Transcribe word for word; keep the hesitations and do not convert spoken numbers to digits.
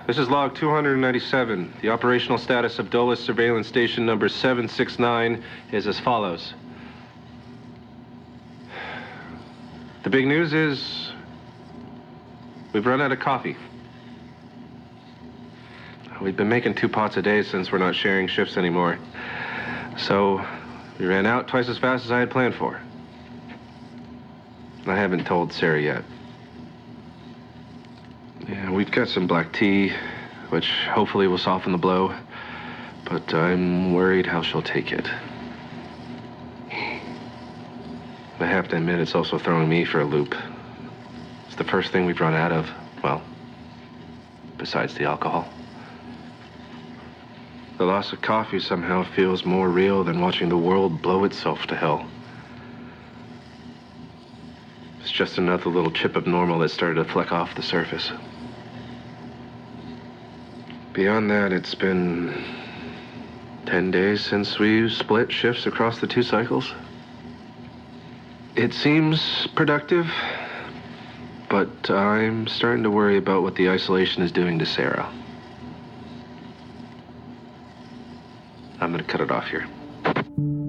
This is log two hundred ninety-seven. The operational status of Dulles surveillance station number seven six nine is as follows. The big news is we've run out of coffee. We've been making two pots a day since we're not sharing shifts anymore. So we ran out twice as fast as I had planned for. I haven't told Sarah yet. Yeah, we've got some black tea, which hopefully will soften the blow, but I'm worried how she'll take it. I have to admit, it's also throwing me for a loop. It's the first thing we've run out of, well, besides the alcohol. The loss of coffee somehow feels more real than watching the world blow itself to hell. It's just another little chip of normal that started to fleck off the surface. Beyond that, it's been ten days since we split shifts across the two cycles. It seems productive, but I'm starting to worry about what the isolation is doing to Sarah. I'm gonna cut it off here.